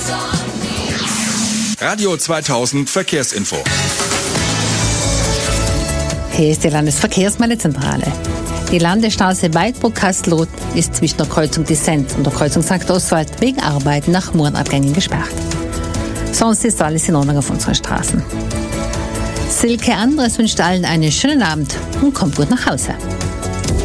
Radio 2000 Verkehrsinfo. Hier ist die Landesverkehrsmeldezentrale. Die Landesstraße Weidbruck-Kastelruth ist zwischen der Kreuzung Dissent und der Kreuzung St. Oswald wegen Arbeiten nach Murenabgängen gesperrt. Sonst ist alles in Ordnung auf unseren Straßen. Silke Andres wünscht allen einen schönen Abend und kommt gut nach Hause.